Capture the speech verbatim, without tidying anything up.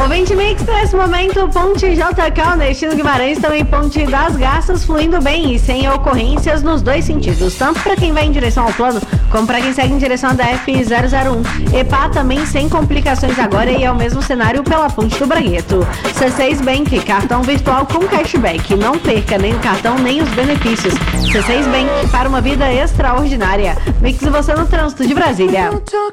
Ouvinte Mix, nesse momento, Ponte J K, Nestino Guimarães, também Ponte das Garças, fluindo bem e sem ocorrências nos dois sentidos, tanto para quem vai em direção ao plano, como para quem segue em direção à D F zero zero um. E P A também sem complicações agora e é o mesmo cenário pela Ponte do Bragueto. C seis Bank, cartão virtual com cashback. Não perca nem o cartão, nem os benefícios. C seis Bank, para uma vida extraordinária. Mix você no trânsito de Brasília.